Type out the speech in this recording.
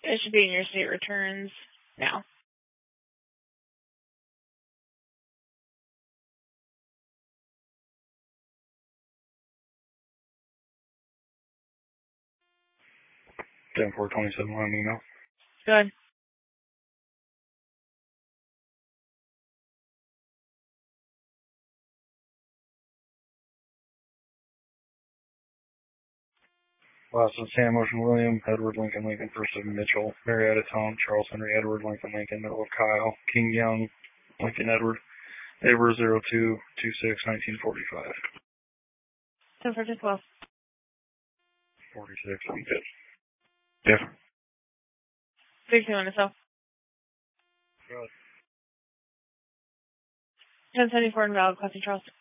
It should be in your state returns now. Ten 427 on email. Good. Last is Sam Ocean William, Edward Lincoln Lincoln, First of Mitchell, Marietta Tom, Charles Henry Edward Lincoln Lincoln, middle of Kyle, King Young, Lincoln Edward, April 02/26, 1945. 10-12. 46, I'm good. Yeah. 61 itself. Good. 1074 invalid, Classy Charles.